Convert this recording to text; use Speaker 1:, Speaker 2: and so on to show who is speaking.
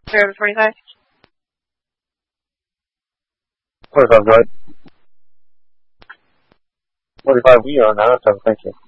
Speaker 1: Zero to 45.
Speaker 2: 45, right. 45, we are now. Thank you.